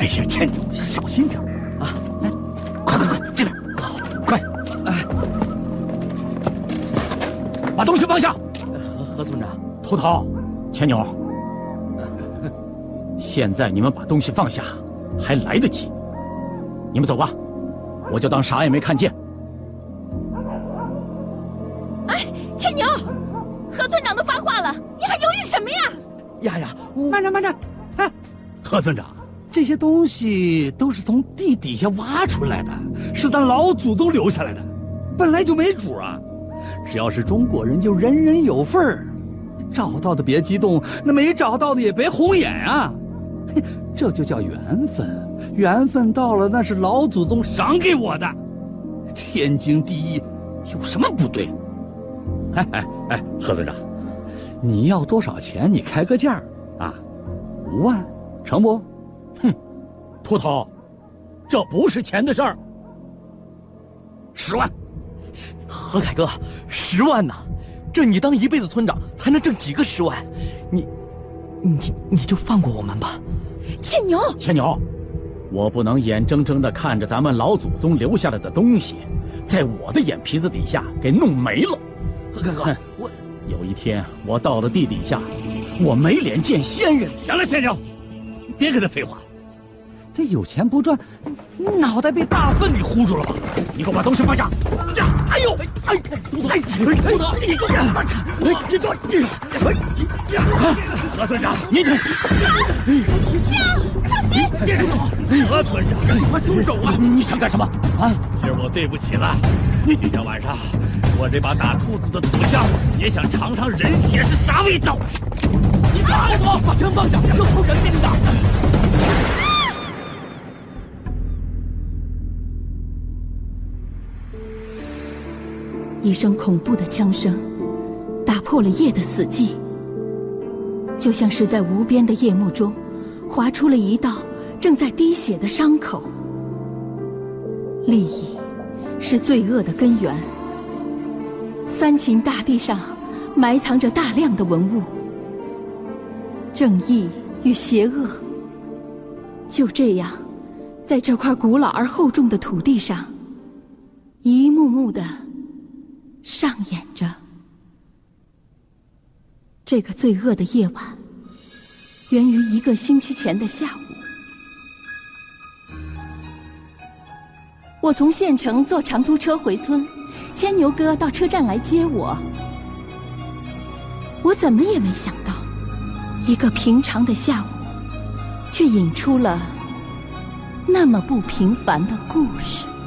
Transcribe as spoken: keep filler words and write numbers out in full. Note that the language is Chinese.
呀，倩女，小心点啊！来，快快快，这边，快！哎，把东西放下。 何何村长， 秃头，倩女，现在你们把东西放下，还来得及。你们走吧，我就当啥也没看见。 哎，倩牛，何村长都发话了，你还犹豫什么呀？ 呀呀， 慢着慢着，哎，何村长，这些东西都是从地底下挖出来的，是咱老祖宗留下来的，本来就没主啊。只要是中国人，就人人有份儿。找到的别激动，那没找到的也别红眼啊。这就叫缘分，缘分到了，那是老祖宗赏给我的，天经地义，有什么不对？哎哎哎，何村长，你要多少钱？你开个价啊，五万，成不？哼，秃头，这不是钱的事儿。十万， 何凯哥，十万呐！这你当一辈子村长才能挣几个十万？你，你你就放过我们吧。 倩牛， 倩牛，我不能眼睁睁地看着咱们老祖宗留下来的东西，在我的眼皮子底下给弄没了。 何凯哥，我有一天我到了地底下，我没脸见仙人。行了，先生，别跟他废话。这有钱不赚，脑袋被大粪给糊住了吧？你给我把东西放下！呀，哎呦，哎，秃头，哎，秃头，你给我放下！哎，你给我，何村长，你你， 香，小心！ 何村长，你快松手啊！你想干什么啊？今儿我对不起了，今天晚上我这把打兔子的土枪也想尝尝人血是啥味道。你打我！把枪放下，要出人命的！ 一声恐怖的枪声打破了夜的死寂，就像是在无边的夜幕中划出了一道正在滴血的伤口。利益是罪恶的根源，三秦大地上埋藏着大量的文物，正义与邪恶就这样在这块古老而厚重的土地上一幕幕的上演着。这个罪恶的夜晚源于一个星期前的下午，我从县城坐长途车回村，牵牛哥到车站来接我。我怎么也没想到，一个平常的下午却引出了那么不平凡的故事。